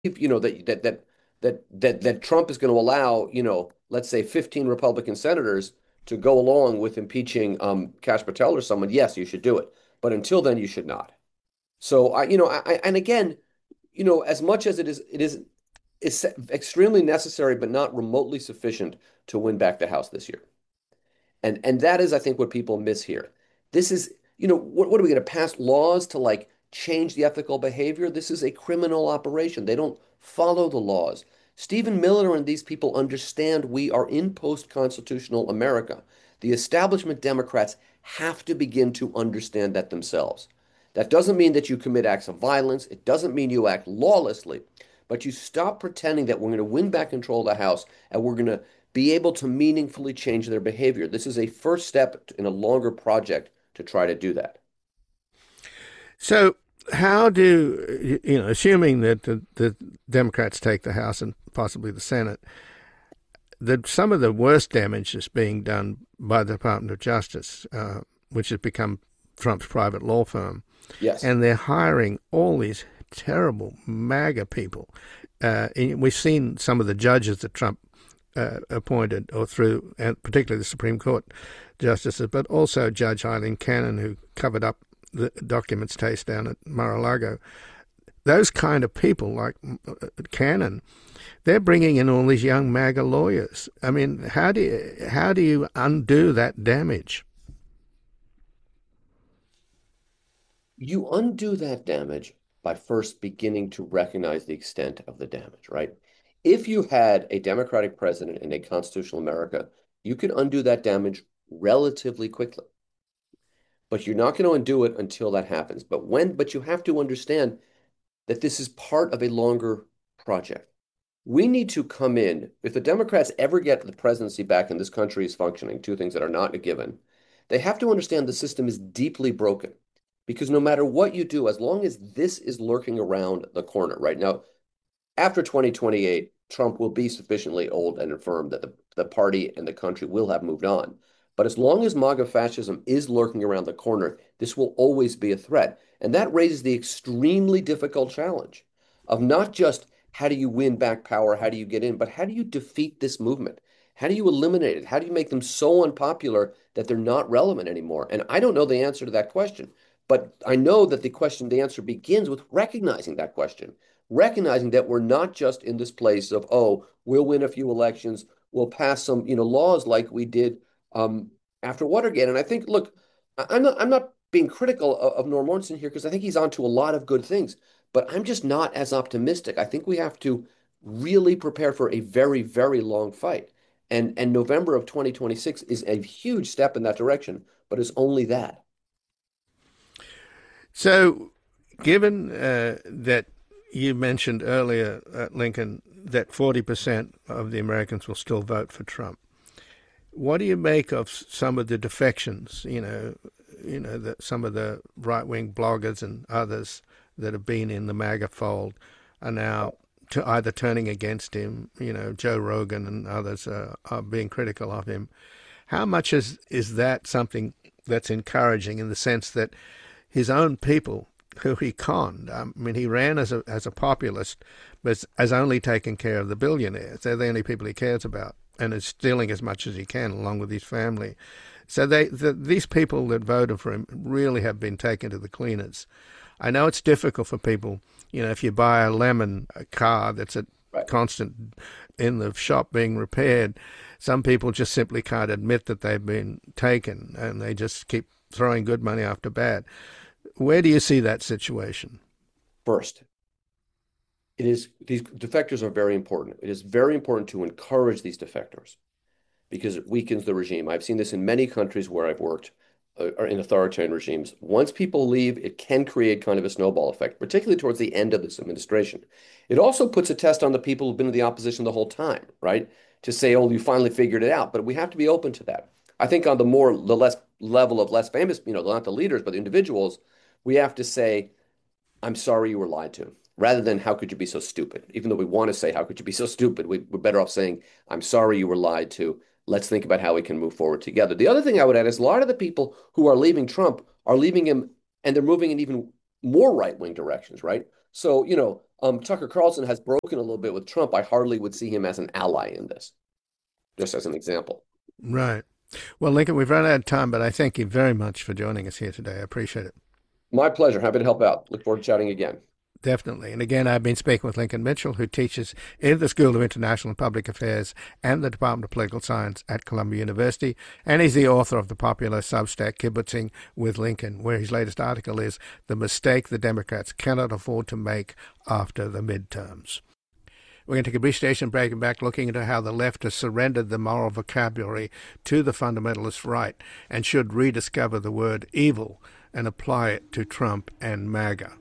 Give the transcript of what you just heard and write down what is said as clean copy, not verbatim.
that Trump is going to allow, let's say 15 Republican senators to go along with impeaching Kash Patel or someone, yes, you should do it. But until then, you should not. So and again, as much as it's extremely necessary, but not remotely sufficient to win back the House this year. And that is, I think, what people miss here. This is, what are we going to pass laws to like change the ethical behavior? This is a criminal operation. They don't follow the laws. Stephen Miller and these people understand we are in post-constitutional America. The establishment Democrats have to begin to understand that themselves. That doesn't mean that you commit acts of violence. It doesn't mean you act lawlessly, but you stop pretending that we're going to win back control of the House and we're going to be able to meaningfully change their behavior. This is a first step in a longer project to try to do that. So, how do assuming that the Democrats take the House and possibly the Senate, that some of the worst damage is being done by the Department of Justice, which has become Trump's private law firm, Yes. and they're hiring all these terrible MAGA people. We've seen some of the judges that Trump appointed, or through, and particularly the Supreme Court justices, but also Judge Eileen Cannon, who covered up the documents traced down at Mar-a-Lago. Those kind of people, like Cannon, they're bringing in all these young MAGA lawyers. I mean, how do you undo that damage? You undo that damage by first beginning to recognize the extent of the damage, right? If you had a Democratic president in a constitutional America, you could undo that damage relatively quickly. But you're not going to undo it until that happens. But you have to understand that this is part of a longer project. We need to come in. If the Democrats ever get the presidency back and this country is functioning, two things that are not a given, they have to understand the system is deeply broken. Because no matter what you do, as long as this is lurking around the corner right now, after 2028, Trump will be sufficiently old and infirm that the party and the country will have moved on. But as long as MAGA fascism is lurking around the corner, this will always be a threat. And that raises the extremely difficult challenge of not just how do you win back power, how do you get in, but how do you defeat this movement? How do you eliminate it? How do you make them so unpopular that they're not relevant anymore? And I don't know the answer to that question, but I know that the answer begins with recognizing that question, recognizing that we're not just in this place of, oh, we'll win a few elections, we'll pass some, laws like we did after Watergate. And I think, look, I'm not being critical of Norm Ornstein here because I think he's onto a lot of good things, but I'm just not as optimistic. I think we have to really prepare for a very, very long fight. And November of 2026 is a huge step in that direction, but it's only that. So, given that you mentioned earlier, Lincoln, that 40% of the Americans will still vote for Trump, what do you make of some of the defections? Some of the right-wing bloggers and others that have been in the MAGA fold are now either turning against him. Joe Rogan and others are being critical of him. How much is that something that's encouraging in the sense that his own people, who he conned, I mean, he ran as a populist, but has only taken care of the billionaires. They're the only people he cares about, and is stealing as much as he can along with his family. So these people that voted for him really have been taken to the cleaners. I know it's difficult for people, if you buy a car that's a Right. constant in the shop being repaired, some people just simply can't admit that they've been taken, and they just keep throwing good money after bad. Where do you see that situation? First, these defectors are very important. It is very important to encourage these defectors because it weakens the regime. I've seen this in many countries where I've worked or in authoritarian regimes. Once people leave, it can create kind of a snowball effect, particularly towards the end of this administration. It also puts a test on the people who've been in the opposition the whole time, right? To say, oh, you finally figured it out. But we have to be open to that. I think on the less level of less famous, not the leaders, but the individuals, we have to say, I'm sorry you were lied to, rather than how could you be so stupid? Even though we want to say, how could you be so stupid? We're better off saying, I'm sorry you were lied to. Let's think about how we can move forward together. The other thing I would add is a lot of the people who are leaving Trump are leaving him and they're moving in even more right-wing directions, right? So, Tucker Carlson has broken a little bit with Trump. I hardly would see him as an ally in this, just as an example. Right. Well, Lincoln, we've run out of time, but I thank you very much for joining us here today. I appreciate it. My pleasure. Happy to help out. Look forward to chatting again. Definitely. And again, I've been speaking with Lincoln Mitchell, who teaches in the School of International and Public Affairs and the Department of Political Science at Columbia University. And he's the author of the popular Substack, Kibbutzing with Lincoln, where his latest article is The Mistake the Democrats Cannot Afford to Make After the Midterms. We're going to take a brief station break and back looking into how the left has surrendered the moral vocabulary to the fundamentalist right and should rediscover the word evil and apply it to Trump and MAGA.